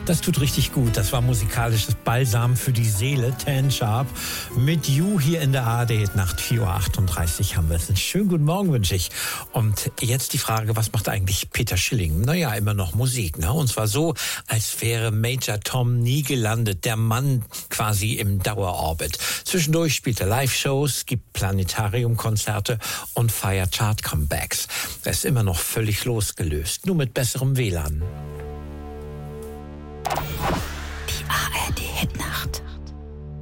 Das tut richtig gut. Das war musikalisches Balsam für die Seele. Tan Sharp mit You hier in der ARD. Nacht 4:38 Uhr haben wir es. Einen schönen guten Morgen wünsche ich. Und jetzt die Frage, was macht eigentlich Peter Schilling? Naja, immer noch Musik, ne? Und zwar so, als wäre Major Tom nie gelandet. Der Mann quasi im Dauerorbit. Zwischendurch spielt er Live-Shows, gibt Planetarium-Konzerte und feiert Chart-Comebacks. Er ist immer noch völlig losgelöst, nur mit besserem WLAN.